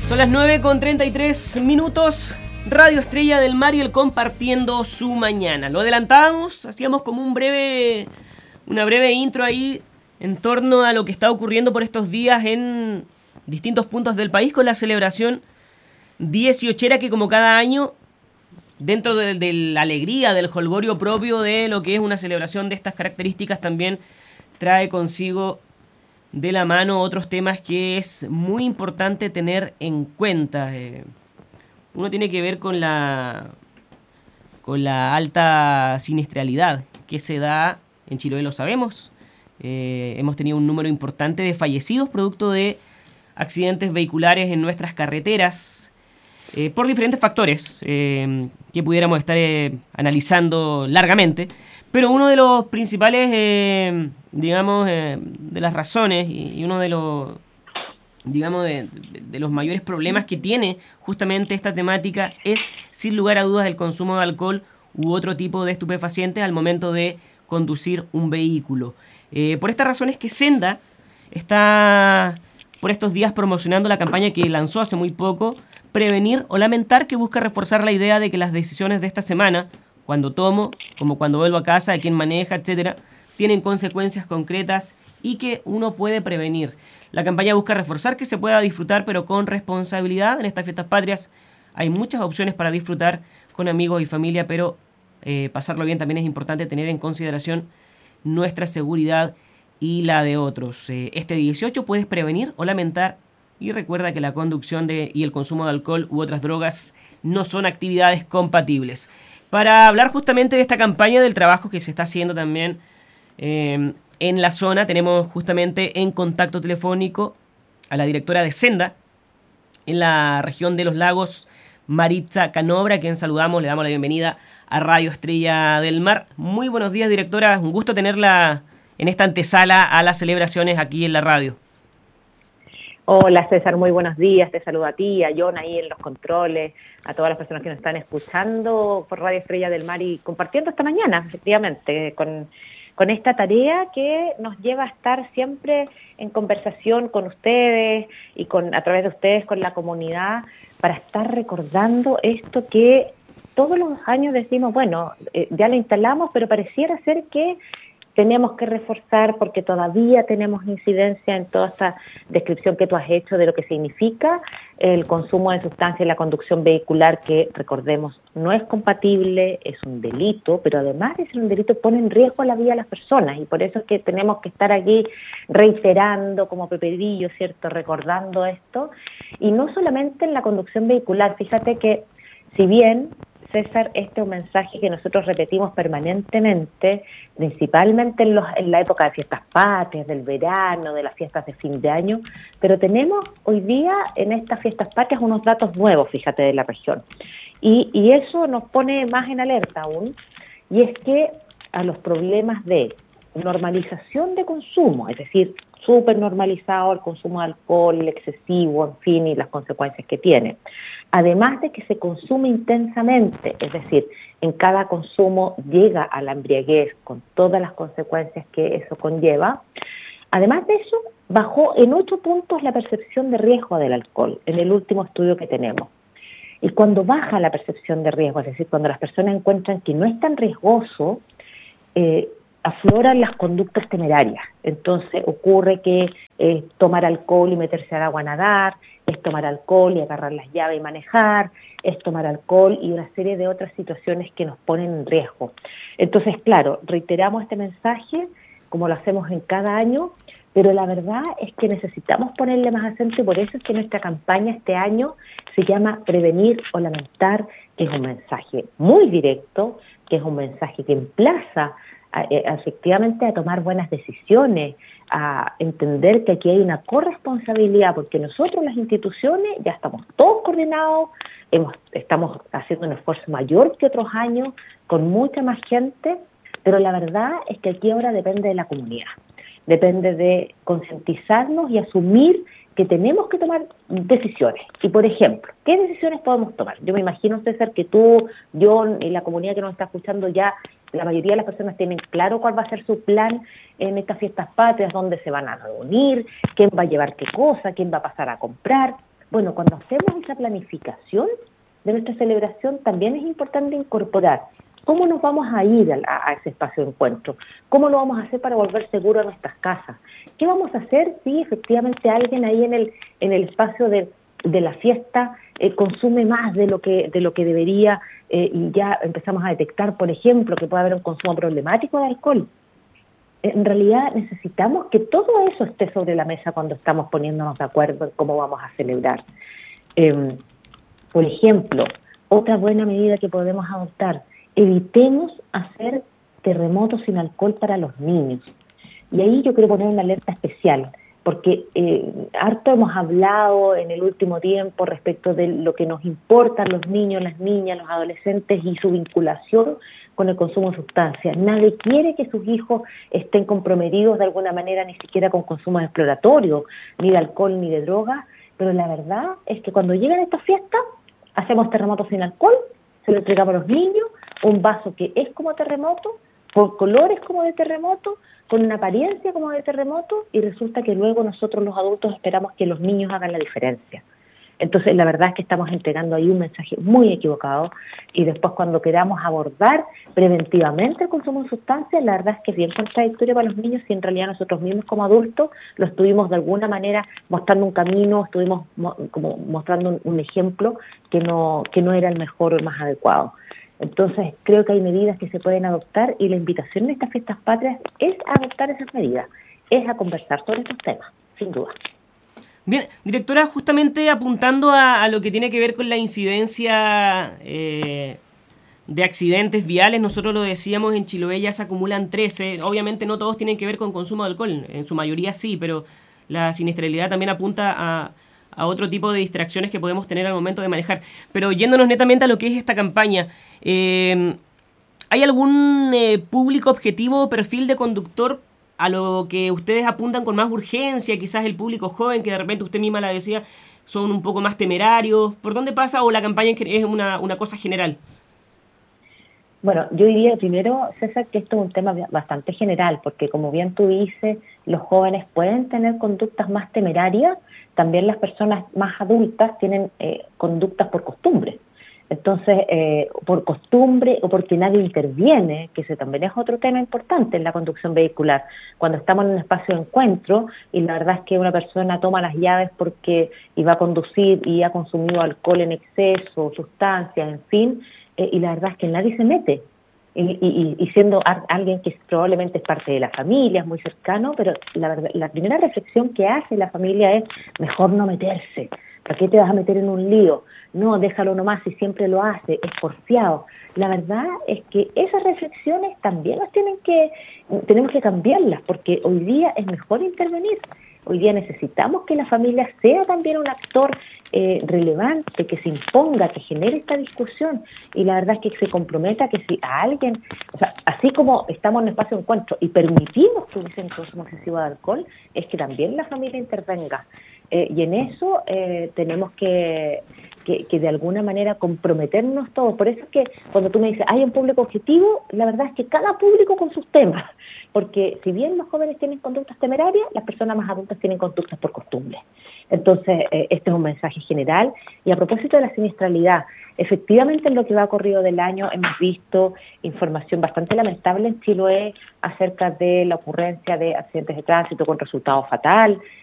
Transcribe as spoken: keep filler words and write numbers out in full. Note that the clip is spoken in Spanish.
Son las nueve con treinta y tres minutos. Radio Estrella del Mar y el compartiendo su mañana. Lo adelantábamos, hacíamos como un breve, una breve intro ahí en torno a lo que está ocurriendo por estos días en distintos puntos del país con la celebración dieciochera que, como cada año, dentro de, de la alegría, del jolgorio propio de lo que es una celebración de estas características, también trae consigo de la mano otros temas que es muy importante tener en cuenta. Eh, uno tiene que ver con la, con la alta siniestralidad que se da en Chiloé, lo sabemos. Eh, hemos tenido un número importante de fallecidos producto de accidentes vehiculares en nuestras carreteras, eh, por diferentes factores eh, que pudiéramos estar eh, analizando largamente. Pero uno de los principales, eh, digamos, eh, de las razones y, y uno de los, digamos, de, de, de los mayores problemas que tiene justamente esta temática es, sin lugar a dudas, el consumo de alcohol u otro tipo de estupefacientes al momento de conducir un vehículo. Eh, por estas razones que Senda está por estos días promocionando la campaña que lanzó hace muy poco, Prevenir o Lamentar, que busca reforzar la idea de que las decisiones de esta semana, cuando tomo, como cuando vuelvo a casa, de quién maneja, etcétera, tienen consecuencias concretas y que uno puede prevenir. La campaña busca reforzar que se pueda disfrutar, pero con responsabilidad. En estas fiestas patrias hay muchas opciones para disfrutar con amigos y familia, pero eh, pasarlo bien también es importante tener en consideración nuestra seguridad y la de otros. Eh, este dieciocho puedes prevenir o lamentar, y recuerda que la conducción de, y el consumo de alcohol u otras drogas no son actividades compatibles. Para hablar justamente de esta campaña, del trabajo que se está haciendo también eh, en la zona, tenemos justamente en contacto telefónico a la directora de Senda en la región de los lagos, Maritza Canobra, a quien saludamos, le damos la bienvenida a Radio Estrella del Mar. Muy buenos días, directora, un gusto tenerla en esta antesala a las celebraciones aquí en la radio. Hola César, muy buenos días, te saludo a ti, a John ahí en los controles, a todas las personas que nos están escuchando por Radio Estrella del Mar y compartiendo esta mañana, efectivamente, con, con esta tarea que nos lleva a estar siempre en conversación con ustedes y con a través de ustedes con la comunidad para estar recordando esto que todos los años decimos, bueno, eh, ya lo instalamos, pero pareciera ser que tenemos que reforzar porque todavía tenemos incidencia en toda esta descripción que tú has hecho de lo que significa el consumo de sustancias en la conducción vehicular, que recordemos no es compatible, es un delito, pero además de ser un delito pone en riesgo la vida de las personas y por eso es que tenemos que estar aquí reiterando como pepedillo, ¿cierto?, recordando esto, y no solamente en la conducción vehicular. Fíjate que si bien César, este es un mensaje que nosotros repetimos permanentemente, principalmente en, los, en la época de fiestas patrias, del verano, de las fiestas de fin de año, pero tenemos hoy día en estas fiestas patrias unos datos nuevos, fíjate, de la región. Y, y eso nos pone más en alerta aún, y es que a los problemas de normalización de consumo, es decir, súper normalizado el consumo de alcohol, el excesivo, en fin, y las consecuencias que tiene. Además de que se consume intensamente, es decir, en cada consumo llega a la embriaguez con todas las consecuencias que eso conlleva. Además de eso, bajó en ocho puntos la percepción de riesgo del alcohol en el último estudio que tenemos. Y cuando baja la percepción de riesgo, es decir, cuando las personas encuentran que no es tan riesgoso, eh, afloran las conductas temerarias. Entonces ocurre que eh, tomar alcohol y meterse al agua a nadar, es tomar alcohol y agarrar las llaves y manejar, es tomar alcohol y una serie de otras situaciones que nos ponen en riesgo. Entonces, claro, reiteramos este mensaje como lo hacemos en cada año, pero la verdad es que necesitamos ponerle más acento y por eso es que nuestra campaña este año se llama Prevenir o Lamentar, que es un mensaje muy directo, que es un mensaje que emplaza A, a, efectivamente a tomar buenas decisiones, a entender que aquí hay una corresponsabilidad, porque nosotros las instituciones ya estamos todos coordinados, hemos, estamos haciendo un esfuerzo mayor que otros años, con mucha más gente, pero la verdad es que aquí ahora depende de la comunidad, depende de concientizarnos y asumir que tenemos que tomar decisiones. Y, por ejemplo, ¿qué decisiones podemos tomar? Yo me imagino, César, que tú, John y la comunidad que nos está escuchando ya, la mayoría de las personas tienen claro cuál va a ser su plan en estas fiestas patrias, dónde se van a reunir, quién va a llevar qué cosa, quién va a pasar a comprar. Bueno, cuando hacemos esa planificación de nuestra celebración, también es importante incorporar cómo nos vamos a ir a, a ese espacio de encuentro, cómo lo vamos a hacer para volver seguro a nuestras casas, qué vamos a hacer si efectivamente alguien ahí en el en el espacio de, de la fiesta eh, consume más de lo que de lo que debería eh, y ya empezamos a detectar, por ejemplo, que puede haber un consumo problemático de alcohol. En realidad necesitamos que todo eso esté sobre la mesa cuando estamos poniéndonos de acuerdo en cómo vamos a celebrar. Eh, por ejemplo, otra buena medida que podemos adoptar: evitemos hacer terremotos sin alcohol para los niños. Y ahí yo quiero poner una alerta especial, porque eh, harto hemos hablado en el último tiempo respecto de lo que nos importa a los niños, las niñas, los adolescentes y su vinculación con el consumo de sustancias. Nadie quiere que sus hijos estén comprometidos de alguna manera, ni siquiera con consumos exploratorios, ni de alcohol ni de drogas, pero la verdad es que cuando llegan estas fiestas, hacemos terremotos sin alcohol, se lo entregamos a los niños, un vaso que es como terremoto, con colores como de terremoto, con una apariencia como de terremoto, y resulta que luego nosotros los adultos esperamos que los niños hagan la diferencia. Entonces la verdad es que estamos entregando ahí un mensaje muy equivocado, y después cuando queramos abordar preventivamente el consumo de sustancias, la verdad es que es bien contradictorio para los niños si en realidad nosotros mismos como adultos lo estuvimos de alguna manera mostrando un camino, estuvimos mo- como mostrando un, un ejemplo que no, que no era el mejor o el más adecuado. Entonces creo que hay medidas que se pueden adoptar, y la invitación en estas fiestas patrias es a adoptar esas medidas, es a conversar sobre estos temas, sin duda. Bien, directora, justamente apuntando a, a lo que tiene que ver con la incidencia eh, de accidentes viales, nosotros lo decíamos, en Chiloé ya se acumulan trece, obviamente no todos tienen que ver con consumo de alcohol, en su mayoría sí, pero la siniestralidad también apunta a, a otro tipo de distracciones que podemos tener al momento de manejar. Pero yéndonos netamente a lo que es esta campaña, eh, ¿hay algún eh, público objetivo o perfil de conductor a lo que ustedes apuntan con más urgencia? Quizás el público joven, que de repente usted misma la decía, son un poco más temerarios. ¿Por dónde pasa, o la campaña es una, una cosa general? Bueno, yo diría primero, César, que esto es un tema bastante general, porque como bien tú dices, los jóvenes pueden tener conductas más temerarias, también las personas más adultas tienen eh, conductas por costumbre. Entonces, eh, por costumbre o porque nadie interviene, que ese también es otro tema importante en la conducción vehicular. Cuando estamos en un espacio de encuentro y la verdad es que una persona toma las llaves porque iba a conducir y ha consumido alcohol en exceso, sustancias, en fin, eh, y la verdad es que nadie se mete. Y, y, y siendo a, alguien que probablemente es parte de la familia, es muy cercano, pero la, verdad, la primera reflexión que hace la familia es: mejor no meterse. ¿Para qué te vas a meter en un lío? No, déjalo nomás, si siempre lo hace, es porfiado. La verdad es que esas reflexiones también las tienen que, tenemos que cambiarlas, porque hoy día es mejor intervenir. Hoy día necesitamos que la familia sea también un actor eh, relevante, que se imponga, que genere esta discusión, y la verdad es que se comprometa que si a alguien, o sea, así como estamos en un espacio de encuentro y permitimos que hubiese un consumo excesivo de alcohol, es que también la familia intervenga. Eh, y en eso eh, tenemos que, que, que de alguna manera comprometernos todos. Por eso es que cuando tú me dices, hay un público objetivo, la verdad es que cada público con sus temas, porque si bien los jóvenes tienen conductas temerarias, las personas más adultas tienen conductas por costumbre. Entonces, eh, este es un mensaje general. Y a propósito de la siniestralidad, efectivamente en lo que va corrido del año hemos visto información bastante lamentable en Chiloé acerca de la ocurrencia de accidentes de tránsito con resultado fatal.